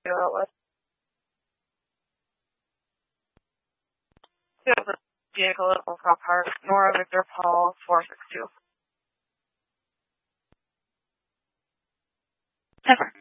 outlet. Vehicle at Wolcott Park, Nora Victor Paul 462. Never.